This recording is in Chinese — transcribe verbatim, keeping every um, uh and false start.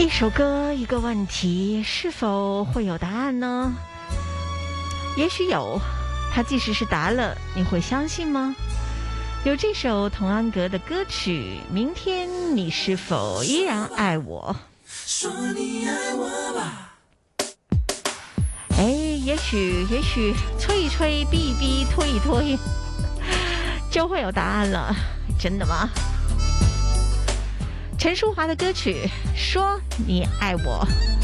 一首歌，一个问题，是否会有答案呢？也许有，它即使是答了，你会相信吗？有这首童安格的歌曲《明天你是否依然爱我》。 说你爱我吧。 哎，也许也许吹一吹，逼一逼，推一推，就会有答案了。真的吗？陈淑桦的歌曲《说你爱我》。